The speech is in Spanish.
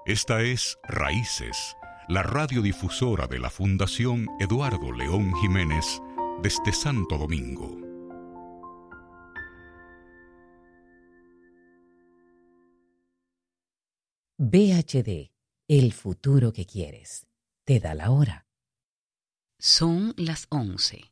Esta es Raíces, la radiodifusora de la Fundación Eduardo León Jiménez desde Santo Domingo. BHD, el futuro que quieres. Te da la hora. Son las 11.